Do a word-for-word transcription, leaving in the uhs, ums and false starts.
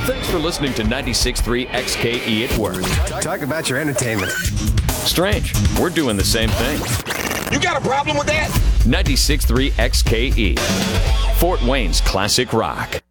Thanks for listening to ninety-six point three X K E at work. Talk about your entertainment. Strange. We're doing the same thing. You got a problem with that? ninety-six point three X K E. Fort Wayne's classic rock.